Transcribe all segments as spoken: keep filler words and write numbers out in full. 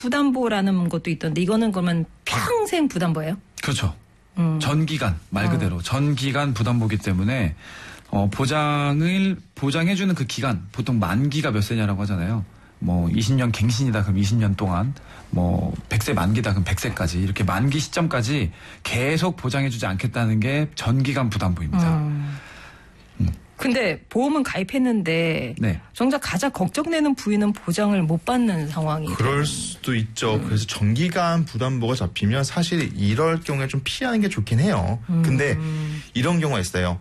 부담보라는 것도 있던데 이거는 그러면 평생 부담보예요? 그렇죠. 음. 전기간 말 그대로 어. 전기간 부담보기 때문에 어, 보장을 보장해주는 그 기간 보통 만기가 몇 세냐라고 하잖아요. 뭐 이십 년 갱신이다 그럼 이십 년 동안 뭐 백 세 만기다 그럼 백 세까지 이렇게 만기 시점까지 계속 보장해주지 않겠다는 게 전기간 부담보입니다. 음. 음. 근데 보험은 가입했는데 네. 정작 가장 걱정되는 부위는 보장을 못 받는 상황이 그럴 수도 있죠. 음. 그래서 정기간 부담보가 잡히면 사실 이럴 경우에 좀 피하는 게 좋긴 해요. 음. 근데 이런 경우가 있어요.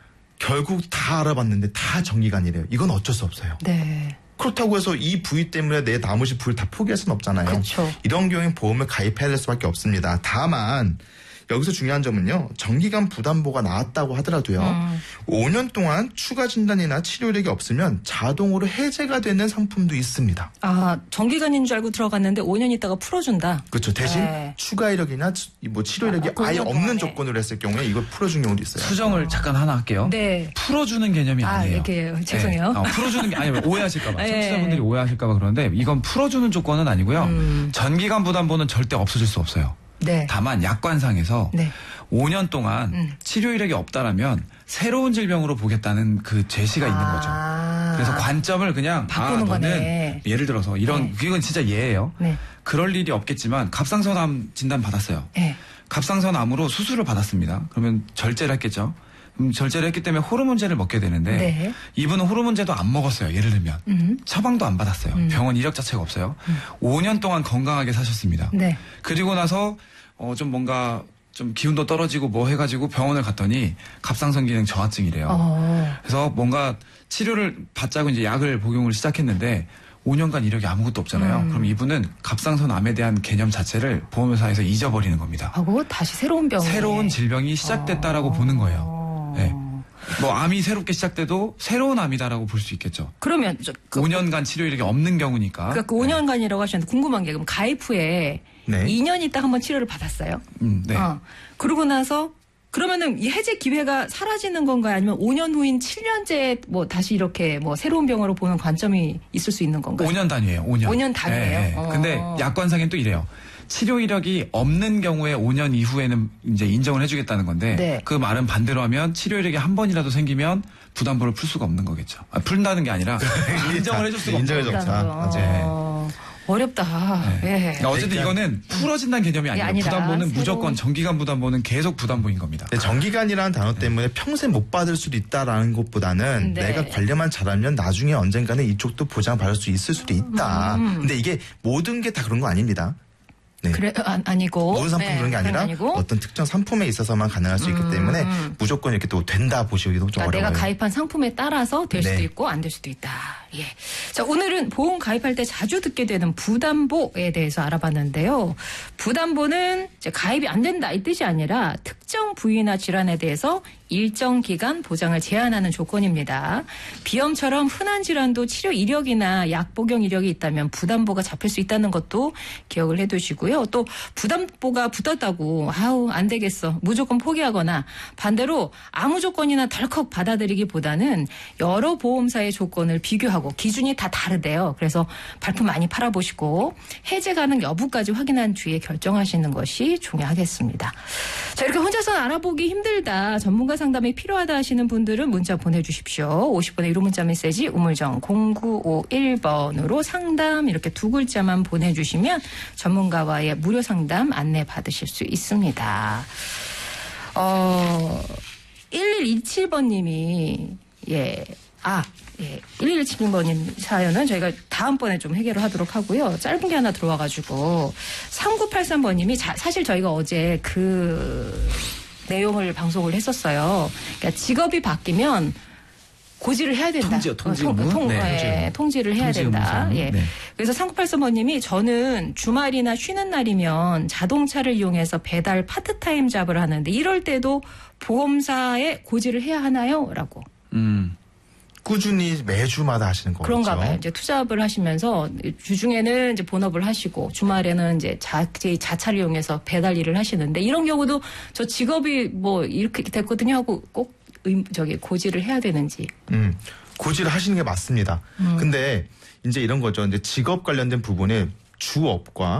결국 다 알아봤는데 다 정기간이래요. 이건 어쩔 수 없어요. 네. 그렇다고 해서 이 부위 때문에 내 나머지 부위를 다 포기할 수는 없잖아요. 그렇죠. 이런 경우엔 보험을 가입해야 될 수밖에 없습니다. 다만 여기서 중요한 점은요. 정기간 부담보가 나왔다고 하더라도요. 음. 오 년 동안 추가 진단이나 치료 이력이 없으면 자동으로 해제가 되는 상품도 있습니다. 아, 정기간인 줄 알고 들어갔는데 오 년 있다가 풀어준다. 그렇죠. 대신 네. 추가 이력이나 뭐 치료 이력이 아, 아예 없는 동안에. 조건으로 했을 경우에 이걸 풀어준 경우도 있어요. 수정을 어. 잠깐 하나 할게요. 네. 풀어주는 개념이 아, 아니에요. 이렇게 죄송해요. 네. 어, 풀어주는 게 아니면 오해하실까 봐. 청취자분들이 네. 오해하실까 봐 그러는데 이건 풀어주는 조건은 아니고요. 음. 전기간 부담보는 절대 없어질 수 없어요. 네. 다만 약관상에서 네. 오 년 동안 음. 치료 이력이 없다라면 새로운 질병으로 보겠다는 그 제시가 아. 있는 거죠. 그래서 관점을 그냥 바꾸는 아, 너는 거네. 예를 들어서 이런 네. 이건 진짜 예예요. 네. 그럴 일이 없겠지만 갑상선암 진단 받았어요. 네. 갑상선암으로 수술을 받았습니다. 그러면 절제를 했겠죠. 그럼 절제를 했기 때문에 호르몬제를 먹게 되는데 네. 이분은 호르몬제도 안 먹었어요. 예를 들면 음. 처방도 안 받았어요. 음. 병원 이력 자체가 없어요. 음. 오 년 동안 건강하게 사셨습니다. 네. 그리고 나서 어, 좀 뭔가 좀 기운도 떨어지고 뭐 해가지고 병원을 갔더니 갑상선 기능 저하증이래요. 어. 그래서 뭔가 치료를 받자고 이제 약을 복용을 시작했는데 오 년간 이력이 아무것도 없잖아요. 음. 그럼 이분은 갑상선암에 대한 개념 자체를 보험회사에서 잊어버리는 겁니다. 하고 다시 새로운 병 새로운 질병이 시작됐다라고 어. 보는 거예요. 네. 뭐 암이 새롭게 시작돼도 새로운 암이다라고 볼 수 있겠죠. 그러면 저, 그, 오 년간 치료 이력이 없는 경우니까. 그러니까 그 오 년간이라고 하셨는데 궁금한 게 그럼 가입 후에 네. 이 년 있다 한번 치료를 받았어요. 음, 네. 어. 그러고 나서 그러면은 이 해제 기회가 사라지는 건가요? 아니면 오 년 후인 칠 년째 뭐 다시 이렇게 뭐 새로운 병으로 보는 관점이 있을 수 있는 건가요? 오 년 단위예요. 오 년. 오 년 단위예요. 네, 네. 어. 근데 약관상엔 또 이래요. 치료 이력이 없는 경우에 오 년 이후에는 이제 인정을 해주겠다는 건데 네. 그 말은 반대로 하면 치료 이력이 한 번이라도 생기면 부담보를 풀 수가 없는 거겠죠. 아, 풀다는 게 아니라 인정을 해줄 수가 없는 거죠. 네. 어렵다. 네. 예. 그러니까 어쨌든 이거는 풀어진다는 개념이 아니라 아니라 부담보는 새로운... 무조건 정기간 부담보는 계속 부담보인 겁니다. 네, 정기간이라는 단어 때문에 네. 평생 못 받을 수도 있다라는 것보다는 네. 내가 관리만 잘하면 나중에 언젠가는 이쪽도 보장받을 수 있을 수도 있다. 음. 근데 이게 모든 게 다 그런 거 아닙니다. 네. 그래 아, 아니고 모든 상품 네, 그런 게 아니라 아니고. 어떤 특정 상품에 있어서만 가능할 수 있기 음, 때문에 음. 무조건 이렇게 또 된다 보시기도 좀 그러니까 어려워요. 내가 가입한 상품에 따라서 될 수도 네. 있고 안 될 수도 있다. 예. 자, 오늘은 보험 가입할 때 자주 듣게 되는 부담보에 대해서 알아봤는데요. 부담보는 이제 가입이 안 된다 이 뜻이 아니라 특정 부위나 질환에 대해서 일정 기간 보장을 제한하는 조건입니다. 비염처럼 흔한 질환도 치료 이력이나 약 복용 이력이 있다면 부담보가 잡힐 수 있다는 것도 기억을 해두시고요. 또 부담보가 붙었다고 아우 안 되겠어 무조건 포기하거나 반대로 아무 조건이나 덜컥 받아들이기보다는 여러 보험사의 조건을 비교하고 기준이 다 다르대요. 그래서 발품 많이 팔아보시고 해제 가능 여부까지 확인한 뒤에 결정하시는 것이 중요하겠습니다. 자, 이렇게 혼자서는 알아보기 힘들다, 전문가 상담이 필요하다 하시는 분들은 문자 보내주십시오. 오십 번의 유료 문자 메시지 우물정 공구오일 번으로 상담 이렇게 두 글자만 보내주시면 전문가와의 무료 상담 안내 받으실 수 있습니다. 어, 일일이칠 번님이 예. 아, 예. 일일이칠 번님 사연은 저희가 다음번에 좀 해결을 하도록 하고요. 짧은 게 하나 들어와가지고 삼구팔삼 번님이 자, 사실 저희가 어제 그 내용을 방송을 했었어요. 그러니까 직업이 바뀌면 고지를 해야 된다. 통지요, 통지. 어, 통, 통, 네, 예, 통지를 해야 통지 된다. 의무상. 예. 네. 그래서 삼구팔삼 번님이 저는 주말이나 쉬는 날이면 자동차를 이용해서 배달 파트타임 잡을 하는데 이럴 때도 보험사에 고지를 해야 하나요? 라고. 음. 꾸준히 매주마다 하시는 거죠. 그런가 봐요. 이제 투잡을 하시면서 주중에는 이제 본업을 하시고 주말에는 이제 자, 자차를 이용해서 배달 일을 하시는데 이런 경우도 저 직업이 뭐 이렇게 됐거든요 하고 꼭 의, 저기 고지를 해야 되는지. 음, 고지를 하시는 게 맞습니다. 음. 근데 이제 이런 거죠. 이제 직업 관련된 부분에 주업과